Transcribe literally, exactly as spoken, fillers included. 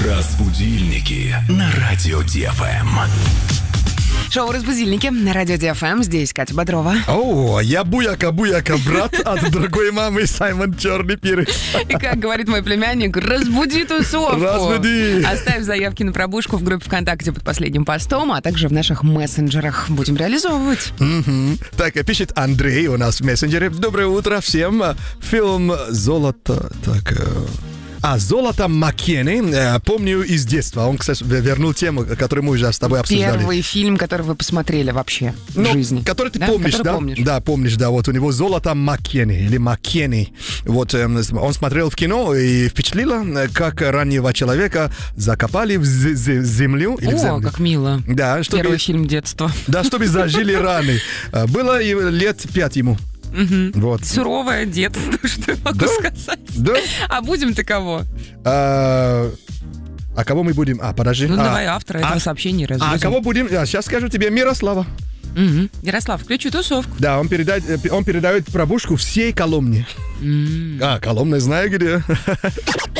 Разбудильники на радио Ди Эф Эм. Шоу «Разбудильники» на радио Ди Эф Эм. Здесь Катя Бодрова. О, я буяка-буяка, брат от другой мамы, Саймон Черный Перец. И как говорит мой племянник, разбуди тусовку. Разбуди. Оставь заявки на пробужку в группе ВКонтакте под последним постом, а также в наших мессенджерах. Будем реализовывать. Мгм. Так, пишет Андрей у нас в мессенджере. Доброе утро всем. Фильм «Золото». Так, э, а, «Золото Маккенни». Э, Помню из детства. Он, кстати, вернул тему, которую мы уже с тобой обсуждали. Первый фильм, который вы посмотрели вообще в Ну, жизни. который ты Да? помнишь, Который да? помнишь. Да, помнишь, да. Вот у него «Золото Маккенни» или Маккенни. Вот эм, он смотрел в кино и впечатлило, э, как раннего человека закопали в з- з- землю. Или в О, землю. как мило. Да, чтобы, Первый фильм детства. да, чтобы зажили раны. Э, Было и лет пять ему. Вот. Суровое детство, что я могу Да? сказать. Да? А будем-то кого? А, а кого мы будем? А, подожди. Ну, а, давай автора этого а- сообщения А разгрузим. кого будем? А, сейчас скажу тебе. Мирослава. Мгм. Ярослав, включи тусовку. Да, он передает, э, он передает пробужку всей Коломне. А, Коломна знаю где.